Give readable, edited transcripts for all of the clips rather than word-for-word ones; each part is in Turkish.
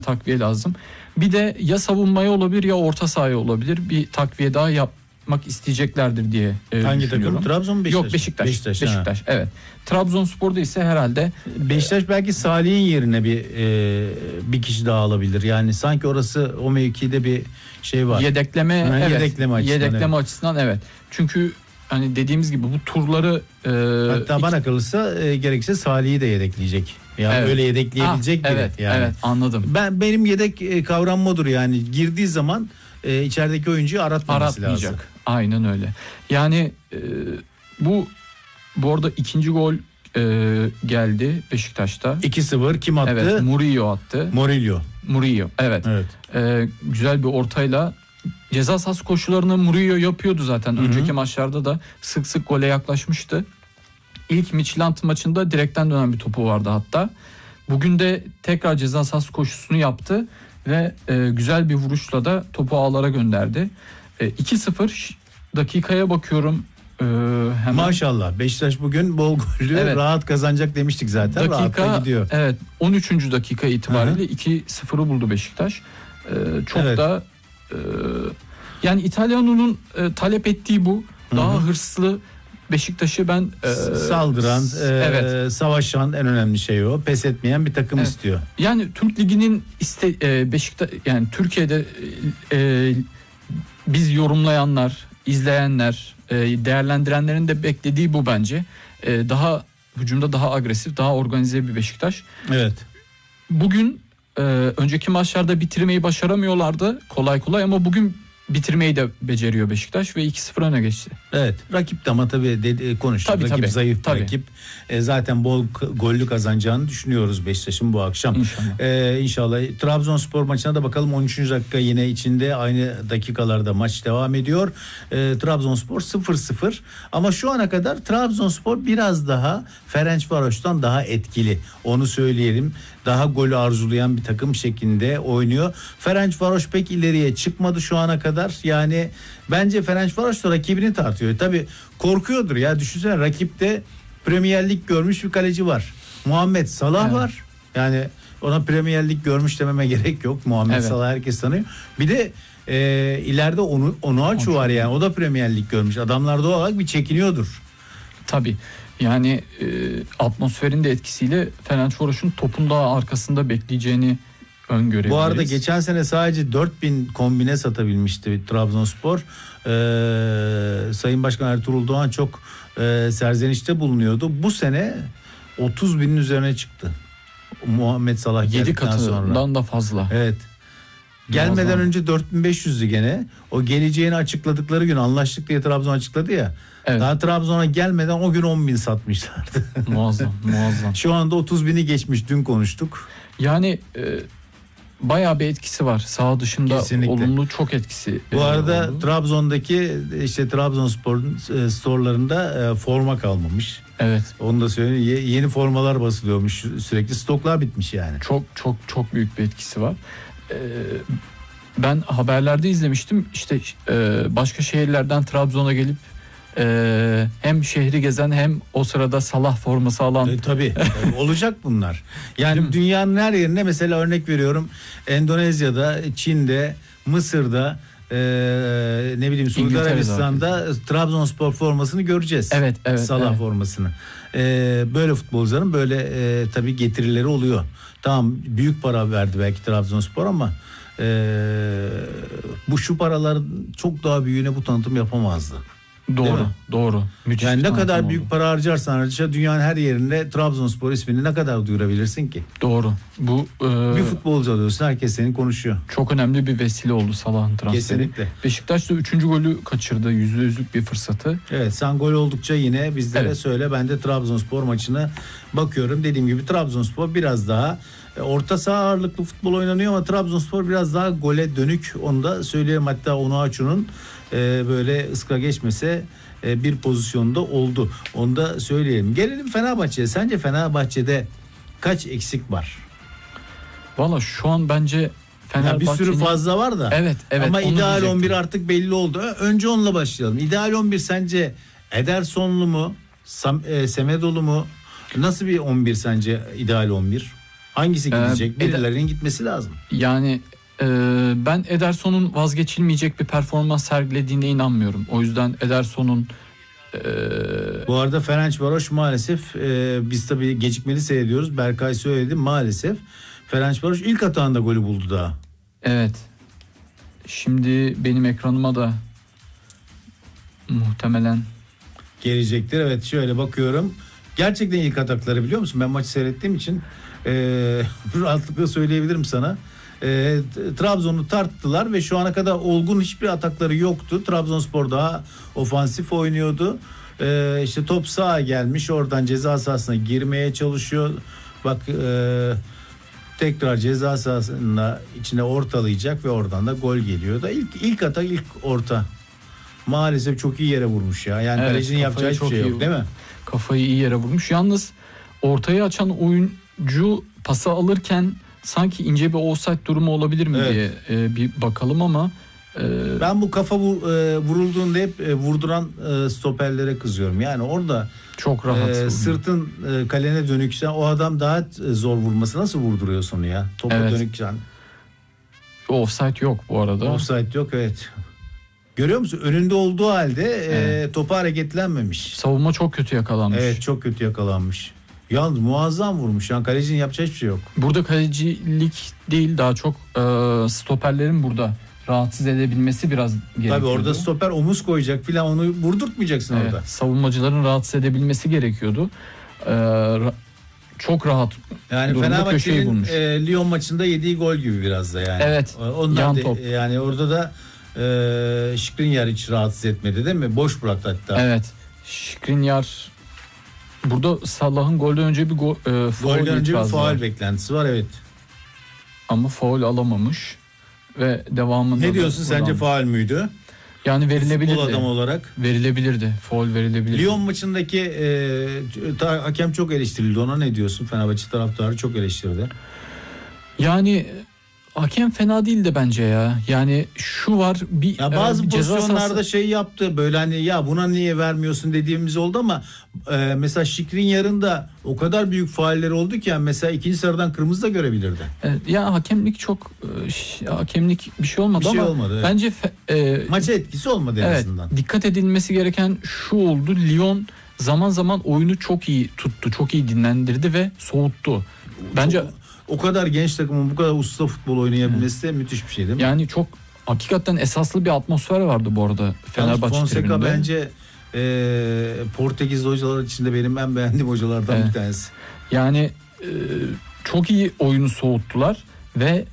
takviye lazım. Bir de ya savunmaya olabilir ya orta sahaya olabilir. Bir takviye daha yapmak isteyeceklerdir diye Hangi düşünüyorum. takım? Trabzon mu, Beşiktaş? Yok, Beşiktaş. Evet. Trabzonspor'da ise herhalde Beşiktaş belki Salih'in yerine bir kişi daha alabilir. Yani sanki orası, o mevkide bir şey var. Yedekleme açısından, açısından evet. Çünkü hani dediğimiz gibi bu turları hatta bana kalırsa gerekirse Salih'i de yedekleyecek. Yani evet. öyle yedekleyebilecek biri. Evet, yani. evet, anladım. Benim yedek kavram odur yani, girdiği zaman içerideki oyuncuyu aratmaması lazım. Aynen öyle. Yani bu arada ikinci gol geldi Beşiktaş'ta. 2-0 kim attı? Evet, Murillo attı. Murillo. Evet. Güzel bir ortayla ceza sahası koşularını Murillo yapıyordu zaten. Hı-hı. Önceki maçlarda da sık sık gole yaklaşmıştı. İlk Midtjylland maçında direkten dönen bir topu vardı hatta. Bugün de tekrar ceza sahası koşusunu yaptı ve güzel bir vuruşla da topu ağlara gönderdi. 2-0 dakikaya bakıyorum. Hemen. Maşallah Beşiktaş bugün bol gollü, rahat kazanacak demiştik zaten. Rahatla gidiyor. Evet, 13. dakika itibariyle 2-0'ı buldu Beşiktaş. Çok da yani İtalyano'nun talep ettiği bu. Daha hırslı Beşiktaş'ı ben saldıran, savaşan, en önemli şey o. Pes etmeyen bir takım istiyor. Yani Türk Ligi'nin Beşiktaş, yani Türkiye'de biz yorumlayanlar, izleyenler, değerlendirenlerin de beklediği bu bence. Daha hücumda daha agresif, daha organize bir Beşiktaş. Evet. Bugün önceki maçlarda bitirmeyi başaramıyorlardı kolay kolay ama bugün bitirmeyi de beceriyor Beşiktaş ve 2-0 öne geçti. Evet. Rakip de ama tabii konuştuk. Rakip zayıf rakip. Zaten bol gollü kazanacağını düşünüyoruz Beşiktaş'ın bu akşam. İnşallah. Trabzonspor maçına da bakalım. 13. dakika yine içinde, aynı dakikalarda maç devam ediyor. Trabzonspor 0-0 ama şu ana kadar Trabzonspor biraz daha Ferencvaros'tan daha etkili. Onu söyleyelim. Daha golü arzulayan bir takım şeklinde oynuyor. Ferencvaros pek ileriye çıkmadı şu ana kadar. Yani bence Ferencvaros da rakibini tartıyor. Tabii korkuyordur ya. Düşünsene, rakipte Premier Lig görmüş bir kaleci var. Muhammed Salah var. Yani ona Premier Lig görmüş dememe gerek yok. Muhammed Salah herkes tanıyor. Bir de ileride Onuachu var yani. O da Premier Lig görmüş. Adamlar doğal olarak bir çekiniyordur. Tabii. Yani atmosferin de etkisiyle Ferencvaros'un topun daha arkasında bekleyeceğini öngörebiliriz. Bu arada geçen sene sadece 4000 kombine satabilmişti Trabzonspor. Sayın Başkan Ertuğrul Doğan çok serzenişte bulunuyordu. Bu sene 30.000'in üzerine çıktı. Muhammed Salah 7 katından sonra da fazla. Evet. Gelmeden önce 4500'dü gene. O geleceğini açıkladıkları gün, anlaştık diye Trabzon açıkladı ya. Evet. Daha Trabzon'a gelmeden o gün 10.000 satmışlardı. Muazzam. Şu anda 30.000'i geçmiş, dün konuştuk. Yani bayağı bir etkisi var. Saha dışında kesinlikle olumlu çok etkisi. Bu arada oldu. Trabzon'daki Trabzonspor'un storelarında forma kalmamış. Evet. Onu da söyleyeyim. Yeni formalar basılıyormuş sürekli. Stoklar bitmiş yani. Çok büyük bir etkisi var. Ben haberlerde izlemiştim. İşte başka şehirlerden Trabzon'a gelip hem şehri gezen hem o sırada Salah forması alan. Tabii olacak bunlar. Yani dünyanın her yerinde, mesela örnek veriyorum, Endonezya'da, Çin'de, Mısır'da, ne bileyim Suudi Arabistan'da Trabzonspor formasını göreceğiz. Evet. Salah formasını. Böyle futbolcuların böyle tabii getirileri oluyor. Tamam, büyük para verdi belki Trabzonspor ama şu paralar çok daha büyüğüne bu tanıtım yapamazdı. Doğru. Müthiş, yani ne kadar büyük para harcarsan dünyanın her yerinde Trabzonspor ismini ne kadar duyurabilirsin ki? Doğru. Bu bir futbolcu alıyorsun, herkes seni konuşuyor. Çok önemli bir vesile oldu Salah'ın transferi. Kesinlikle. Beşiktaş da 3. golü kaçırdı. %100'lük bir fırsatı. Evet, sen gol oldukça yine bizlere söyle. Ben de Trabzonspor maçına bakıyorum. Dediğim gibi Trabzonspor biraz daha orta saha ağırlıklı futbol oynanıyor ama Trabzonspor biraz daha gole dönük. Onu da söyleyeyim. Hatta Onuachu'nun böyle ıska geçmese bir pozisyonda oldu. Onu da söyleyelim. Gelelim Fenerbahçe'ye. Sence Fenerbahçe'de kaç eksik var? Valla şu an bence Fenerbahçe'nin... Bir sürü fazla var da. Evet. Ama ideal 11 artık belli oldu. Önce onunla başlayalım. İdeal 11 sence Edersonlu mu? Semedoğlu mu? Nasıl bir 11 sence ideal 11? Hangisi gidecek? Birilerinin gitmesi lazım. Yani ben Ederson'un vazgeçilmeyecek bir performans sergilediğine inanmıyorum. O yüzden Ederson'un bu arada Ferencvaros maalesef biz tabii gecikmeli seyrediyoruz. Berkay söyledi, maalesef Ferencvaros ilk atağında golü buldu daha. Evet. Şimdi benim ekranıma da muhtemelen gelecektir. Evet, şöyle bakıyorum. Gerçekten ilk atakları, biliyor musun? Ben maçı seyrettiğim için rahatlıkla söyleyebilirim sana. Trabzon'u tarttılar ve şu ana kadar olgun hiçbir atakları yoktu. Trabzonspor daha ofansif oynuyordu. İşte top sağa gelmiş, oradan ceza sahasına girmeye çalışıyor. Bak tekrar ceza sahasının içine ortalayacak ve oradan da gol geliyor da ilk atak, ilk orta. Maalesef çok iyi yere vurmuş ya. Yani evet, kalecinin yapacağı hiçbir şey yok, değil mi? Kafayı iyi yere vurmuş. Yalnız ortayı açan oyuncu pası alırken sanki ince bir offside durumu olabilir mi diye bir bakalım ama ben bu kafa vurulduğunda hep vurduran stoperlere kızıyorum. Yani orada çok rahat sırtın kalene dönüksen o adam daha zor vurması, nasıl vurduruyorsun onu ya? Topa dönüksen. Offside yok bu arada. Offside yok, evet. Görüyor musun? Önünde olduğu halde topa hareketlenmemiş. Savunma çok kötü yakalanmış. Evet, çok kötü yakalanmış. Yalnız muazzam vurmuş. Yani kalecinin yapacağı hiçbir şey yok. Burada kalecilik değil, daha çok stoperlerin burada rahatsız edebilmesi biraz gerekiyor. Tabii orada stoper omuz koyacak filan, onu vurdurtmayacaksın orada. Savunmacıların rahatsız edebilmesi gerekiyordu. Çok rahat. Yani Fenerbahçe'nin Lyon maçında yediği gol gibi biraz da yani. Evet. Yan top. Yani orada da Skriniar hiç rahatsız etmedi, değil mi? Boş bıraktı hatta. Evet. Skriniar burada Salah'ın golden önce bir golden önce bir faul beklentisi var, evet. Ama faul alamamış ve devamında. Ne diyorsun, sence faul müydü? Yani verilebilirdi. Futbol adam olarak verilebilirdi. Faul verilebilirdi. Lyon maçındaki hakem çok eleştirildi. Ona ne diyorsun? Fenerbahçe taraftarı çok eleştirdi. Yani hakem fena değildi bence ya. Yani şu var, bir ya bazı pozisyonlarda şey yaptı. Böyle hani ya buna niye vermiyorsun dediğimiz oldu ama mesela Skriniar'ın da o kadar büyük faulleri oldu ki yani mesela ikinci sarıdan kırmızı da görebilirdi. Ya hakemlik çok hakemlik bir şey olmadı, ama olmadı, evet. Bence maça etkisi olmadı en azından. Dikkat edilmesi gereken şu oldu. Lyon zaman zaman oyunu çok iyi tuttu, çok iyi dinlendirdi ve soğuttu. Bence o kadar genç takımın bu kadar usta futbol oynayabilmesi de müthiş bir şey, değil mi? Yani çok hakikaten esaslı bir atmosfer vardı bu arada Fenerbahçe tribününde. Fonseca bence Portekizli hocalar içinde benim en beğendiğim hocalardan bir tanesi. Yani çok iyi oyunu soğuttular ve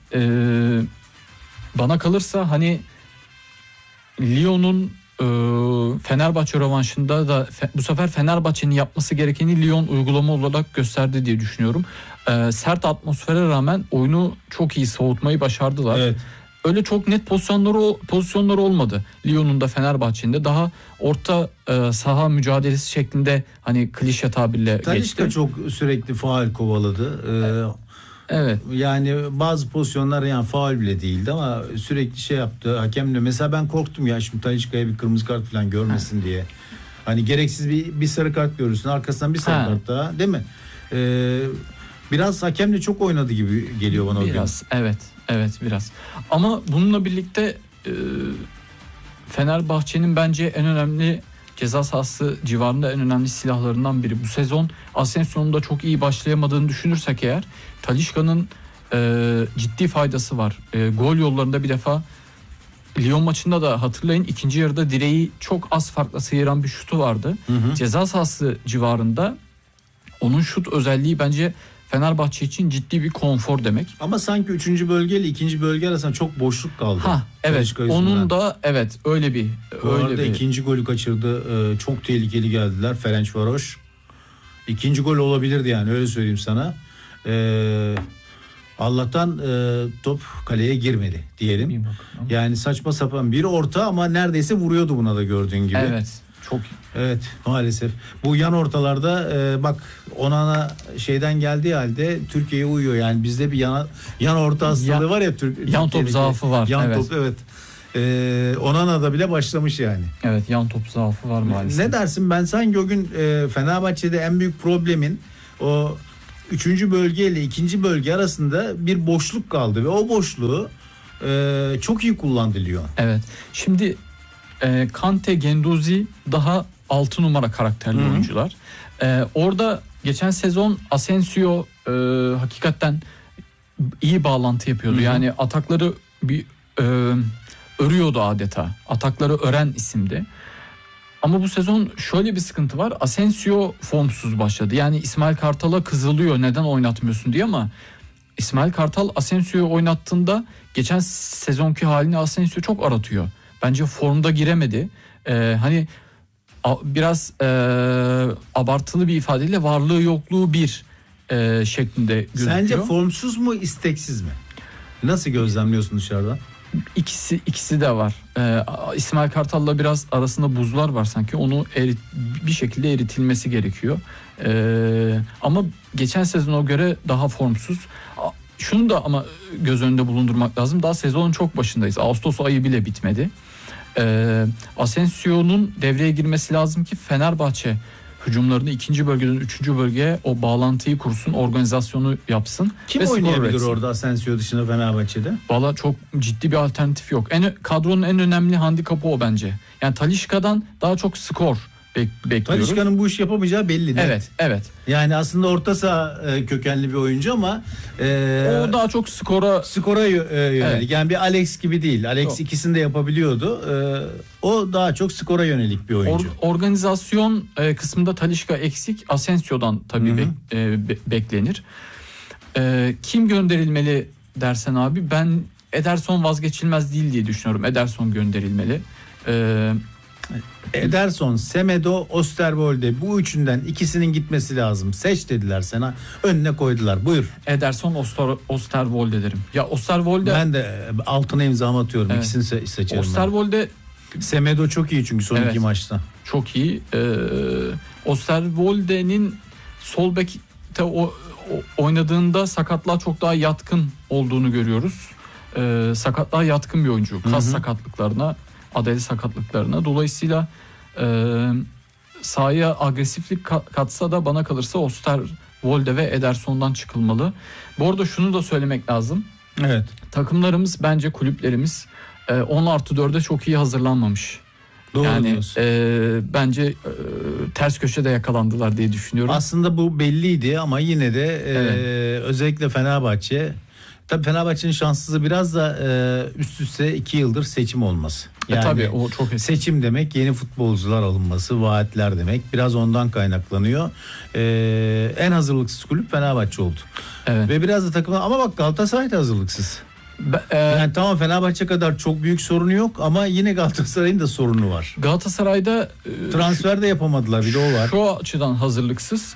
bana kalırsa hani Lyon'un Fenerbahçe rövanşında da bu sefer Fenerbahçe'nin yapması gerekeni Lyon uygulama olarak gösterdi diye düşünüyorum. Sert atmosfere rağmen oyunu çok iyi soğutmayı başardılar. Evet. Öyle çok net pozisyonları olmadı. Lyon'un da Fenerbahçe'nin de daha orta saha mücadelesi şeklinde, hani klişe tabirle geçti. Talisca çok sürekli faul kovaladı. Evet. Yani bazı pozisyonlar yani faul bile değildi ama sürekli şey yaptı hakemle. Mesela ben korktum ya, şimdi Talisca'ya bir kırmızı kart falan görmesin diye. Hani gereksiz bir sarı kart görürsün, arkasından bir sarı kart daha, değil mi? Biraz hakemle çok oynadı gibi geliyor bana o gün. Biraz, evet biraz. Ama bununla birlikte Fenerbahçe'nin bence en önemli ceza sahası civarında en önemli silahlarından biri. Bu sezon Asensio'nun da çok iyi başlayamadığını düşünürsek eğer, Talisca'nın ciddi faydası var. Gol yollarında bir defa Lyon maçında da hatırlayın, ikinci yarıda direği çok az farkla sıyıran bir şutu vardı. Hı. Ceza sahası civarında onun şut özelliği bence Fenerbahçe için ciddi bir konfor demek. Ama sanki 3. bölge ile 2. bölge arasında çok boşluk kaldı. Evet. Onun da öyle bir. Bu arada ikinci golü kaçırdı. Çok tehlikeli geldiler. Ferencvaros. İkinci gol olabilirdi yani, öyle söyleyeyim sana. Allah'tan top kaleye girmedi diyelim. Yani saçma sapan bir orta ama neredeyse vuruyordu buna da, gördüğün gibi. Evet. Çok. Evet, maalesef. Bu yan ortalarda bak Onana şeyden geldiği halde Türkiye'ye uyuyor. Yani bizde bir yan orta hastalığı var ya. Yan top zaafı var. Yan top, evet. Onana'da bile başlamış yani. Evet, yan top zaafı var maalesef. Ne dersin, ben sanki o gün Fenerbahçe'de en büyük problemin o 3. bölge ile 2. bölge arasında bir boşluk kaldı ve o boşluğu çok iyi kullandı Lyon. Evet. Şimdi Kante, Guendouzi daha 6 numara karakterli oyuncular. Orada geçen sezon Asensio hakikaten iyi bağlantı yapıyordu. Yani atakları bir örüyordu adeta. Atakları ören isimdi. Ama bu sezon şöyle bir sıkıntı var. Asensio formsuz başladı. Yani İsmail Kartal'a kızılıyor neden oynatmıyorsun diye, ama İsmail Kartal Asensio'yu oynattığında geçen sezonki halini Asensio çok aratıyor. Bence formda giremedi. Hani biraz abartılı bir ifadeyle varlığı yokluğu bir şeklinde gözüküyor. Sence formsuz mu, isteksiz mi? Nasıl gözlemliyorsun dışarıdan? İkisi de var. İsmail Kartal'la biraz arasında buzlar var sanki. Onu bir şekilde eritilmesi gerekiyor. Ama geçen sezona göre daha formsuz. Şunu da ama göz önünde bulundurmak lazım. Daha sezonun çok başındayız. Ağustos ayı bile bitmedi. Asensio'nun devreye girmesi lazım ki Fenerbahçe hücumlarını 2. bölgeden 3. bölgeye o bağlantıyı kursun, organizasyonu yapsın. Kim oynayabilir orada Asensio dışında Fenerbahçe'de? Valla çok ciddi bir alternatif yok. Kadronun en önemli handikapı o bence. Yani Talisca'dan daha çok skor bekliyoruz. Talisca'nın bu iş yapamayacağı belli. Evet. Yani aslında orta saha kökenli bir oyuncu ama o daha çok skora yönelik. Evet. Yani bir Alex gibi değil. Alex Yok. ikisini de yapabiliyordu. O daha çok skora yönelik bir oyuncu. Organizasyon kısmında Talisca eksik. Asensio'dan tabii beklenir. Kim gönderilmeli dersen abi, ben Ederson vazgeçilmez değil diye düşünüyorum. Ederson gönderilmeli. Ederson, Semedo, Osterwolde, bu üçünden ikisinin gitmesi lazım. Seç dediler sana, önüne koydular. Buyur. Ederson, Osterwolde derim. Ya Osterwolde, ben de altına imzamı atıyorum. Evet. İkisini seçerim. Osterwolde, Semedo çok iyi çünkü son iki maçta. Çok iyi. Osterwolde'nin sol bekte oynadığında sakatlığa çok daha yatkın olduğunu görüyoruz. Sakatlığa yatkın bir oyuncu. Kas sakatlıklarına, adeli sakatlıklarına. Dolayısıyla sahaya agresiflik katsa da bana kalırsa Osterwolde ve Ederson'dan çıkılmalı. Bu arada şunu da söylemek lazım. Evet. Takımlarımız, bence kulüplerimiz 10+4'e çok iyi hazırlanmamış. Doğru yani bence ters köşede yakalandılar diye düşünüyorum. Aslında bu belliydi ama yine de özellikle Fenerbahçe, tabii Fenerbahçe'nin şanssızlığı biraz da üst üste 2 yıldır seçim olması. Yani tabii o çok seçim demek yeni futbolcular alınması, vaatler demek. Biraz ondan kaynaklanıyor. En hazırlıksız kulüp Fenerbahçe oldu. Evet. Ve biraz da takımlar, ama bak Galatasaray da hazırlıksız. Yani tamam, Fenerbahçe kadar çok büyük sorunu yok ama yine Galatasaray'ın da sorunu var. Galatasaray'da transfer de yapamadılar, bir de o var. Şu açıdan hazırlıksız.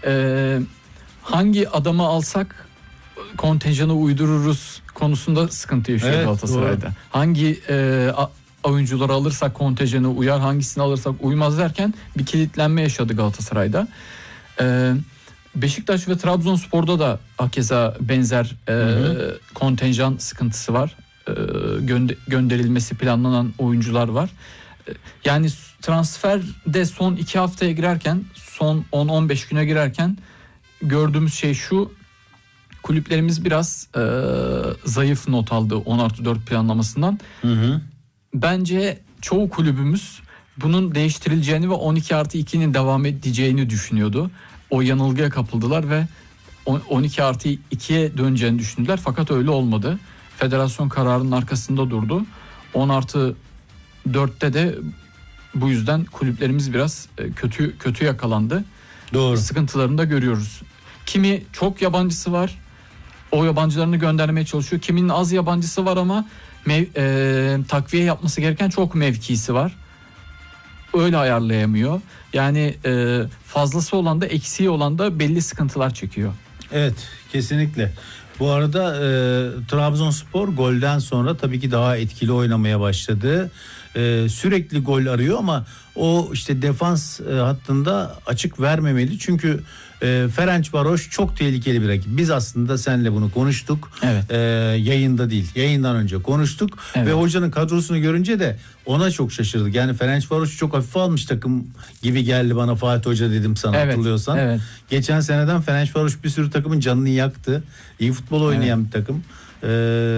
Hangi adamı alsak kontenjanı uydururuz konusunda sıkıntı yaşıyor Galatasaray'da. Doğru. Hangi oyuncuları alırsak kontenjanı uyar, hangisini alırsak uymaz derken bir kilitlenme yaşadı Galatasaray'da. Beşiktaş ve Trabzonspor'da da hakeza benzer kontenjan sıkıntısı var. Gönderilmesi planlanan oyuncular var. Yani transferde son 2 haftaya girerken, son 10-15 güne girerken gördüğümüz şey şu: kulüplerimiz biraz zayıf not aldı 10+4 planlamasından. Bence çoğu kulübümüz bunun değiştirileceğini ve 12+2'nin devam edeceğini düşünüyordu. O yanılgıya kapıldılar ve 12+2'ye döneceğini düşündüler. Fakat öyle olmadı. Federasyon kararının arkasında durdu. 10+4'te de bu yüzden kulüplerimiz biraz kötü yakalandı. Doğru. Sıkıntılarını da görüyoruz. Kimi çok yabancısı var, o yabancılarını göndermeye çalışıyor. Kiminin az yabancısı var ama takviye yapması gereken çok mevkisi var. Öyle ayarlayamıyor. Yani fazlası olan da eksiği olan da belli sıkıntılar çekiyor. Evet, kesinlikle. Bu arada Trabzonspor golden sonra tabii ki daha etkili oynamaya başladı. sürekli gol arıyor ama o işte defans hattında açık vermemeli. Çünkü Ferencvaros çok tehlikeli bir rakip. Biz aslında seninle bunu konuştuk. Evet. Yayında değil. Yayından önce konuştuk. Evet. Ve hocanın kadrosunu görünce de ona çok şaşırdık. Yani Ferencvaros'u çok hafife almış takım gibi geldi bana, Fatih Hoca dedim sana, hatırlıyorsan. Evet. Geçen seneden Ferencvaros bir sürü takımın canını yaktı. İyi futbol oynayan bir takım.